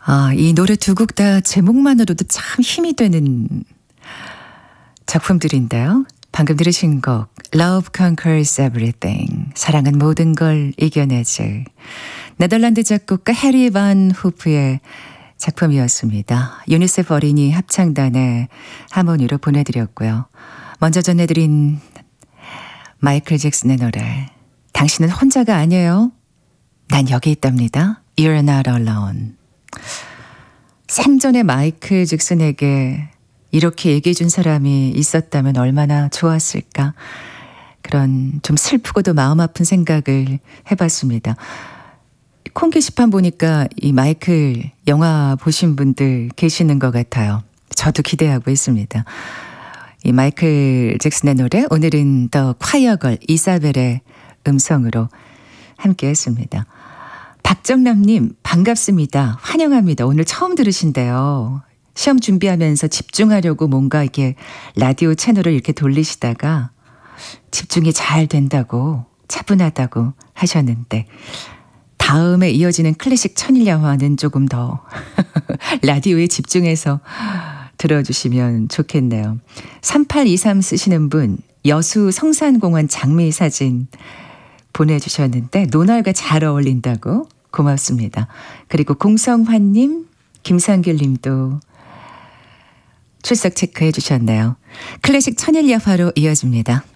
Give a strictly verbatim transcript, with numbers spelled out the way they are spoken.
아, 이 노래 두 곡 다 제목만으로도 참 힘이 되는 작품들인데요. 방금 들으신 곡 Love Conquers Everything, 사랑은 모든 걸 이겨내지. 네덜란드 작곡가 해리 반 후프의 작품이었습니다. 유니세프 어린이 합창단의 하모니로 보내드렸고요. 먼저 전해드린 마이클 잭슨의 노래, 당신은 혼자가 아니에요. 난 여기 있답니다. You're not alone. 생전에 마이클 잭슨에게 이렇게 얘기해 준 사람이 있었다면 얼마나 좋았을까. 그런 좀 슬프고도 마음 아픈 생각을 해봤습니다. 콩 게시판 보니까 이 마이클 영화 보신 분들 계시는 것 같아요. 저도 기대하고 있습니다. 이 마이클 잭슨의 노래, 오늘은 더 콰이어걸 이사벨의 음성으로 함께 했습니다. 박정남님, 반갑습니다. 환영합니다. 오늘 처음 들으신대요. 시험 준비하면서 집중하려고 뭔가 이렇게 라디오 채널을 이렇게 돌리시다가 집중이 잘 된다고, 차분하다고 하셨는데, 다음에 이어지는 클래식 천일야화는 조금 더 라디오에 집중해서 들어주시면 좋겠네요. 삼팔이삼 쓰시는 분, 여수 성산공원 장미 사진 보내주셨는데 노날과 잘 어울린다고, 고맙습니다. 그리고 공성환님, 김상길님도 출석 체크해 주셨네요. 클래식 천일야화로 이어집니다.